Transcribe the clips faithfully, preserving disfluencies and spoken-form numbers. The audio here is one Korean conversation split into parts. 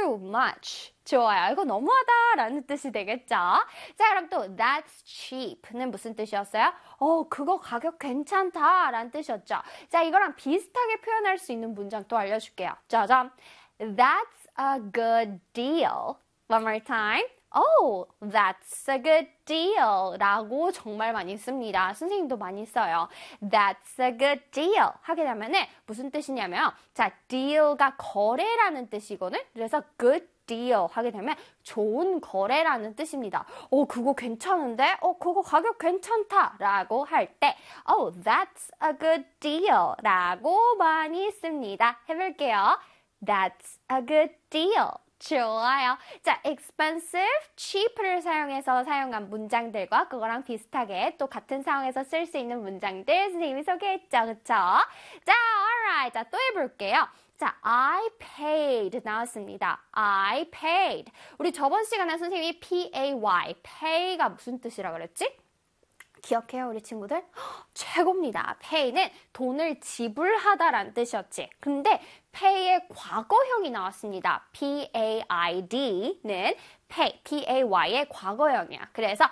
too much. 좋아요. 이거 너무하다 라는 뜻이 되겠죠? 자, 그럼 또 that's cheap는 무슨 뜻이었어요? 어, 그거 가격 괜찮다 라는 뜻이었죠. 자, 이거랑 비슷하게 표현할 수 있는 문장 또 알려줄게요. 짜잔. That's a good deal. One more time. Oh, that's a good deal 라고 정말 많이 씁니다. 선생님도 많이 써요. That's a good deal 하게 되면은 무슨 뜻이냐면 자, deal가 거래라는 뜻이거든. 그래서 good deal 하게 되면 좋은 거래라는 뜻입니다. 어, 그거 괜찮은데? 어, 그거 가격 괜찮다 라고 할 때 Oh, that's a good deal 라고 많이 씁니다. 해볼게요. That's a good deal. 좋아요. 자, expensive, cheap를 사용해서 사용한 문장들과 그거랑 비슷하게 또 같은 상황에서 쓸 수 있는 문장들 선생님이 소개했죠. 그쵸? 자, alright. 자, 또 해볼게요. 자, I paid 나왔습니다. I paid. 우리 저번 시간에 선생님이 pay, pay가 무슨 뜻이라 그랬지? 기억해요, 우리 친구들? 최고입니다. pay는 돈을 지불하다라는 뜻이었지. 근데 pay의 과거형이 나왔습니다. paid는 pay, pay의 과거형이야. 그래서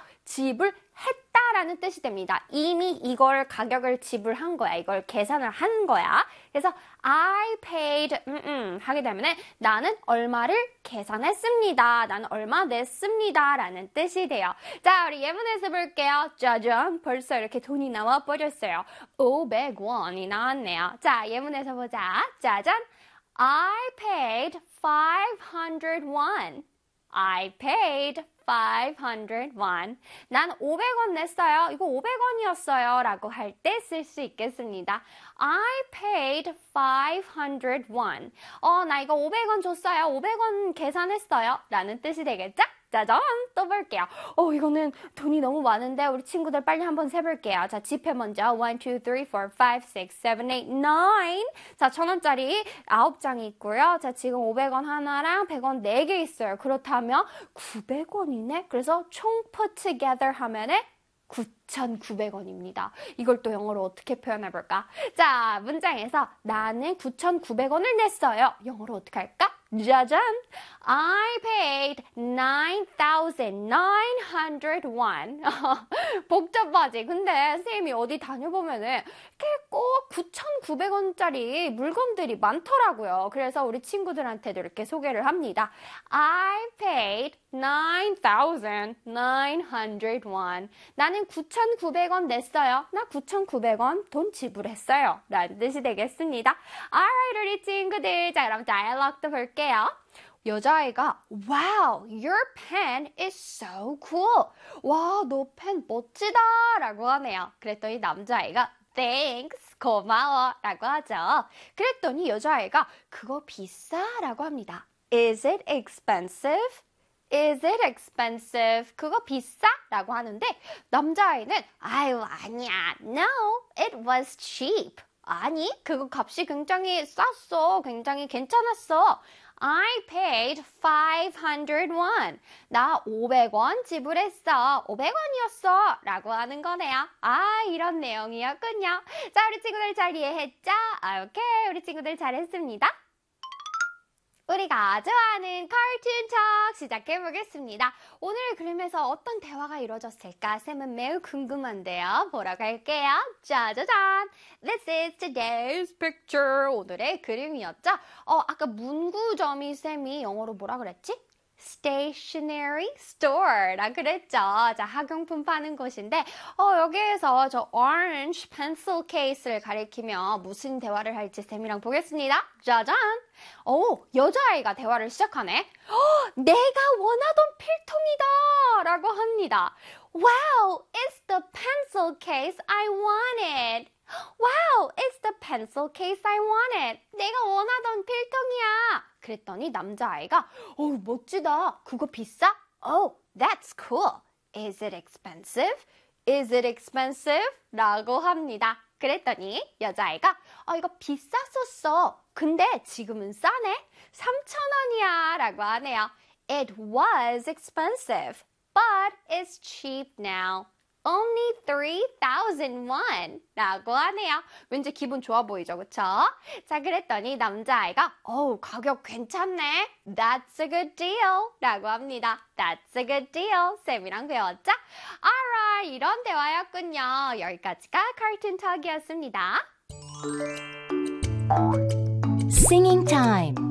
지불했다라는 뜻이 됩니다. 이미 이걸 가격을 지불한 거야. 이걸 계산을 한 거야. 그래서 I paid 음, 음, 하게 되면 나는 얼마를 계산했습니다. 나는 얼마 냈습니다. 라는 뜻이 돼요. 자, 우리 예문에서 볼게요. 짜잔, 벌써 이렇게 돈이 나와 버렸어요. 오백 원이 나왔네요. 자, 예문에서 보자. 짜잔, I paid five hundred won. I paid five hundred won. 난 오백 원 냈어요. 이거 오백 원이었어요. 라고 할 때 쓸 수 있겠습니다. I paid five hundred won. 어, 나 이거 오백 원 줬어요. 오백 원 계산했어요. 라는 뜻이 되겠죠? 짜잔! 또 볼게요. 어, 이거는 돈이 너무 많은데 우리 친구들 빨리 한번 세볼게요. 자, 지폐 먼저 one, two, three, four, five, six, seven, eight, nine. 자, 천 원짜리 아홉 장이 있고요. 자, 지금 오백 원 하나랑 백 원 네 개 있어요. 그렇다면 구백 원이네? 그래서 총 put together 하면은 구천구백 원입니다. 이걸 또 영어로 어떻게 표현해볼까? 자, 문장에서 나는 구천구백 원을 냈어요. 영어로 어떻게 할까? 짜잔! I paid nine thousand nine hundred won. 복잡하지? 근데 선생님이 어디 다녀보면은 이렇게 꼭 구천구백 원짜리 물건들이 많더라고요. 그래서 우리 친구들한테도 이렇게 소개를 합니다. I paid nine thousand nine hundred won. 나는 구천구백 원 냈어요. 나 구천구백 원 돈 지불했어요. 라는 뜻이 되겠습니다. Alright, 우리 친구들. 자, 그럼 다이얼로그도 볼게요. 여자아이가 Wow, your pen is so cool. 와, 너 펜 멋지다 라고 하네요. 그랬더니 남자아이가 Thanks, 고마워 라고 하죠. 그랬더니 여자아이가 그거 비싸 라고 합니다. Is it expensive? Is it expensive? 그거 비싸? 라고 하는데 남자아이는 아유 아니야. No, it was cheap. 아니, 그거 값이 굉장히 쌌어. 굉장히 괜찮았어. I paid five hundred won. 나 오백 원 지불했어. 오백 원이었어. 라고 하는 거네요. 아, 이런 내용이었군요. 자, 우리 친구들 잘 이해했죠? 아, 오케이. 우리 친구들 잘했습니다. 우리가 좋아하는 카툰 척 시작해보겠습니다. 오늘 그림에서 어떤 대화가 이루어졌을까? 쌤은 매우 궁금한데요. 보러 갈게요. 짜자잔! This is today's picture. 오늘의 그림이었죠? 어, 아까 문구점이 쌤이 영어로 뭐라 그랬지? stationery store라 그랬죠. 자, 학용품 파는 곳인데 어, 여기에서 저 orange pencil case를 가리키며 무슨 대화를 할지 쌤이랑 보겠습니다. 짜잔! 오, 여자아이가 대화를 시작하네. 어, 내가 원하던 필통이다! 라고 합니다. Wow, it's the pencil case I wanted. Wow, it's the pencil case I wanted. 내가 원하던 필통이야. 그랬더니 남자아이가 어, 멋지다. 그거 비싸? Oh, that's cool. Is it expensive? Is it expensive? 라고 합니다. 그랬더니 여자아이가 어, 이거 비쌌었어. 근데 지금은 싸네. 삼천 원이야. 라고 하네요. It was expensive, but it's cheap now. only three thousand won 라고 하네요. 왠지 기분 좋아 보이죠, 그쵸? 자, 그랬더니 남자아이가 어우, 가격 괜찮네. That's a good deal 라고 합니다. That's a good deal. 쌤이랑 배웠죠? Alright, 이런 대화였군요. 여기까지가 카툰 톡이었습니다. Singing time.